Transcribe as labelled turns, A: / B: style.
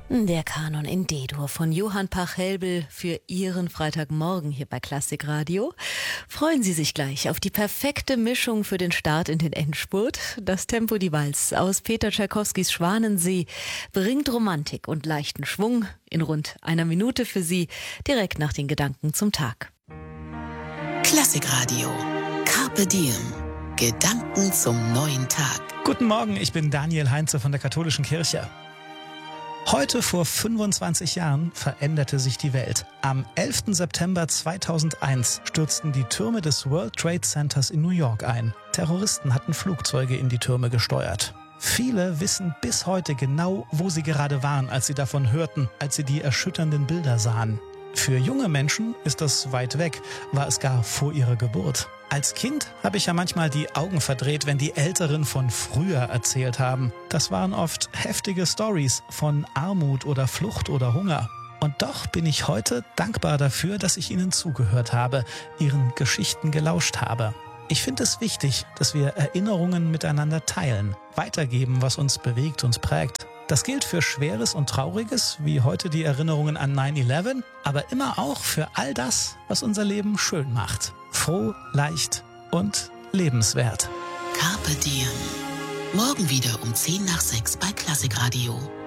A: Der Kanon in D-Dur von Johann Pachelbel für Ihren Freitagmorgen hier bei Klassikradio. Freuen Sie sich gleich auf die perfekte Mischung für den Start in den Endspurt. Das Tempo die Walz aus Peter Tschaikowskis Schwanensee bringt Romantik und leichten Schwung in rund einer Minute für Sie, direkt nach den Gedanken zum Tag.
B: Klassikradio. Carpe Diem. Gedanken zum neuen Tag.
C: Guten Morgen, ich bin Daniel Heinze von der Katholischen Kirche. Heute vor 25 Jahren veränderte sich die Welt. Am 11. September 2001 stürzten die Türme des World Trade Centers in New York ein. Terroristen hatten Flugzeuge in die Türme gesteuert. Viele wissen bis heute genau, wo sie gerade waren, als sie davon hörten, als sie die erschütternden Bilder sahen. Für junge Menschen ist das weit weg, war es gar vor ihrer Geburt. Als Kind habe ich ja manchmal die Augen verdreht, wenn die Älteren von früher erzählt haben. Das waren oft heftige Storys von Armut oder Flucht oder Hunger. Und doch bin ich heute dankbar dafür, dass ich ihnen zugehört habe, ihren Geschichten gelauscht habe. Ich finde es wichtig, dass wir Erinnerungen miteinander teilen, weitergeben, was uns bewegt und prägt. Das gilt für Schweres und Trauriges, wie heute die Erinnerungen an 9/11, aber immer auch für all das, was unser Leben schön macht. Froh, leicht und lebenswert.
B: Carpe Diem. Morgen wieder um 5:50 bei Klassikradio.